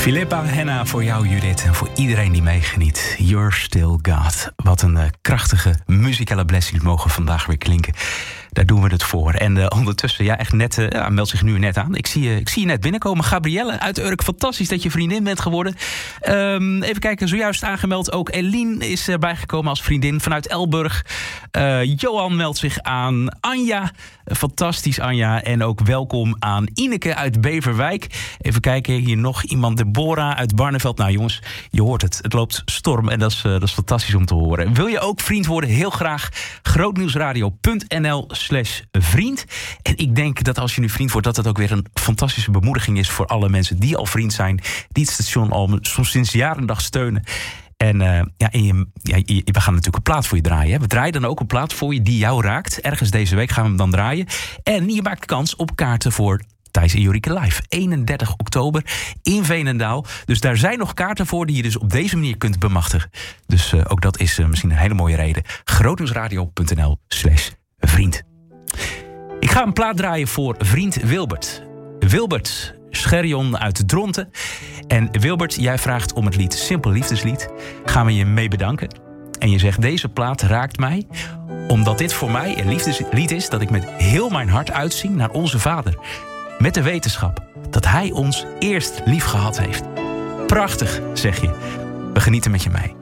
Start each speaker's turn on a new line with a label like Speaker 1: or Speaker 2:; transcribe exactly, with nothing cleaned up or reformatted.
Speaker 1: Philippa Henna voor jou, Judith, en voor iedereen die meegeniet. You're Still God. Wat een uh, krachtige muzikale blessing mogen vandaag weer klinken. Daar doen we het voor. En uh, ondertussen, ja, echt net, uh, ja, meldt zich nu net aan. Ik zie, uh, ik zie je net binnenkomen. Gabrielle uit Urk, fantastisch dat je vriendin bent geworden. Um, even kijken, zojuist aangemeld. Ook Eline is erbij gekomen als vriendin vanuit Elburg. Uh, Johan meldt zich aan. Anja, fantastisch Anja. En ook welkom aan Ineke uit Beverwijk. Even kijken, hier nog iemand. Deborah uit Barneveld. Nou jongens, je hoort het. Het loopt storm en dat is, uh, dat is fantastisch om te horen. Wil je ook vriend worden? Heel graag. grootnieuwsradio punt n l slash vriend. En ik denk dat als je nu vriend wordt, dat het ook weer een fantastische bemoediging is voor alle mensen die al vriend zijn, die het station al soms sinds jaren en dag steunen. En, uh, ja, en je, ja, je, we gaan natuurlijk een plaat voor je draaien. Hè? We draaien dan ook een plaat voor je die jou raakt. Ergens deze week gaan we hem dan draaien. En je maakt kans op kaarten voor Thijs en Jorike Live. eenendertig oktober in Veenendaal. Dus daar zijn nog kaarten voor die je dus op deze manier kunt bemachtigen. Dus uh, ook dat is uh, misschien een hele mooie reden. grootnieuwsradio punt n l slash vriend. Ik ga een plaat draaien voor vriend Wilbert. Wilbert Scherjon uit Dronten. En Wilbert, jij vraagt om het lied Simpel Liefdeslied. Gaan we je mee bedanken. En je zegt, deze plaat raakt mij omdat dit voor mij een liefdeslied is dat ik met heel mijn hart uitzing naar onze Vader. Met de wetenschap dat hij ons eerst lief gehad heeft. Prachtig, zeg je. We genieten met je mee.